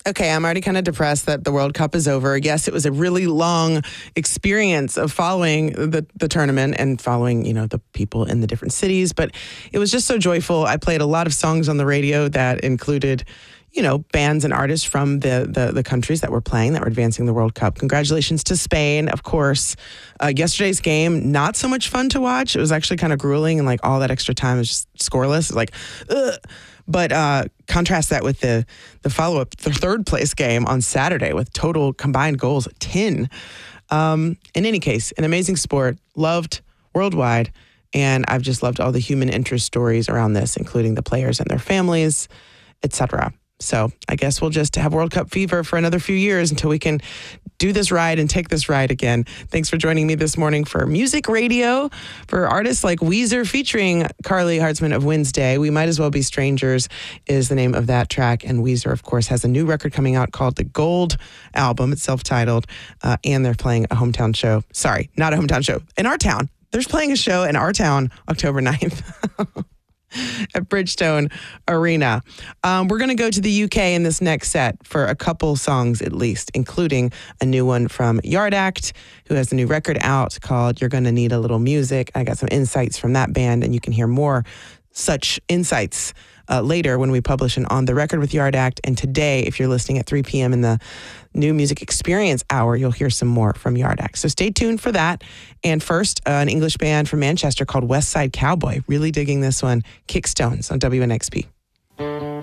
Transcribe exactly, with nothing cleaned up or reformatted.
Okay, I'm already kind of depressed that the World Cup is over. Yes, it was a really long experience of following the, the tournament and following, you know, the people in the different cities, but it was just so joyful. I played a lot of songs on the radio that included, you know, bands and artists from the, the, the countries that were playing, that were advancing the World Cup. Congratulations to Spain, of course. Uh, yesterday's game, not so much fun to watch. It was actually kind of grueling, and like all that extra time was just scoreless. Like, ugh. But uh, contrast that with the the follow-up, the third place game on Saturday with total combined goals of ten. Um, in any case, an amazing sport, loved worldwide, and I've just loved all the human interest stories around this, including the players and their families, et cetera. So I guess we'll just have World Cup fever for another few years until we can do this ride and take this ride again. Thanks for joining me this morning for Music Radio, for artists like Weezer featuring Carly Hartzman of Wednesday. We Might As Well Be Strangers is the name of that track. And Weezer, of course, has a new record coming out called The Gold Album. It's self-titled. Uh, and they're playing a hometown show. Sorry, not a hometown show. In our town. They're playing a show in our town October ninth. At Bridgestone Arena. Um, we're going to go to the U K in this next set for a couple songs at least, including a new one from Yard Act, who has a new record out called You're Gonna Need a Little Music. I got some insights from that band, and you can hear more such insights uh, later when we publish an On the Record with Yard Act. And today, if you're listening at three p.m. in the New Music Experience Hour, you'll hear some more from Yard Act. So stay tuned for that. And first, uh, an English band from Manchester called West Side Cowboy. Really digging this one. Kickstones on W N X P.